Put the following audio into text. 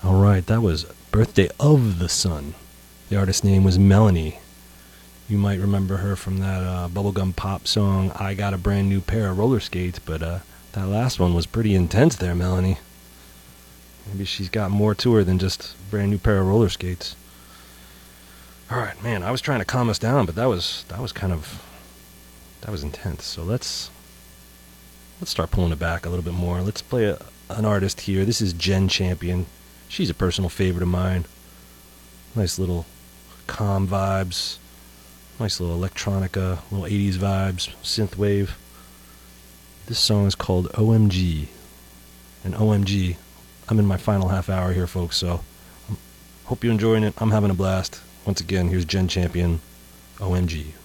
Alright, that was Birthday of the Sun. The artist's name was Melanie. You might remember her from that bubblegum pop song, I Got a Brand New Pair of Roller Skates, but that last one was pretty intense there, Melanie. Maybe she's got more to her than just a brand new pair of roller skates. Alright, man, I was trying to calm us down, but that was intense. So let's start pulling it back a little bit more. Let's play an artist here. This is Jen Champion. She's a personal favorite of mine. Nice little calm vibes. Nice little electronica, little 80s vibes, synthwave. This song is called OMG. And OMG, I'm in my final half hour here, folks, so hope you're enjoying it. I'm having a blast. Once again, here's Jen Champion, OMG.